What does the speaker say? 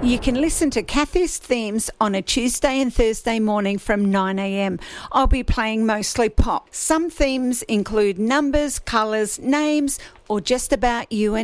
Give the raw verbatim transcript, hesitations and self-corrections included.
You can listen to Kathy's themes on a Tuesday and Thursday morning from nine a.m. I'll be playing mostly pop. Some themes include numbers, colours, names, or just about you and